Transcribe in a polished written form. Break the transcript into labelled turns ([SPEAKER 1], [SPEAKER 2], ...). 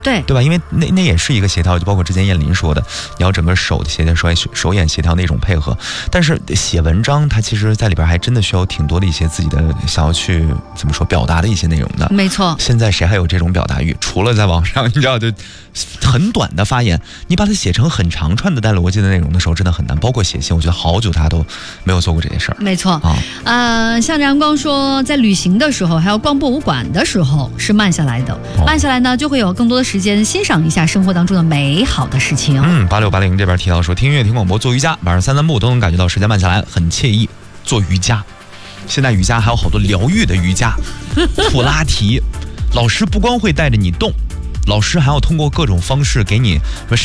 [SPEAKER 1] 对吧？因为那也是一个协调，就包括之前燕林说的，你要整个手的协调、手眼协调那种配合。但是写文章，它其实在里边还真的需要挺多的一些自己的想要去怎么说表达的一些内容的。
[SPEAKER 2] 没错。
[SPEAKER 1] 现在谁还有这种表达欲？除了在网上，你知道，就很短的发言，你把它写成很长串的带逻辑的内容的时候，真的很难。包括写信，我觉得好久他都没有做过这件事儿。
[SPEAKER 2] 没错像阳光说，在旅行的时候，还有逛博物馆的时候是慢下来的。慢下来呢，就会有更多的时间欣赏一下生活当中的美好的事情。
[SPEAKER 1] 8680这边提到说，听音乐、听广播、做瑜伽，晚上散步都能感觉到时间慢下来，很惬意。做瑜伽，现在瑜伽还有好多疗愈的瑜伽，普拉提，老师不光会带着你动，老师还要通过各种方式给你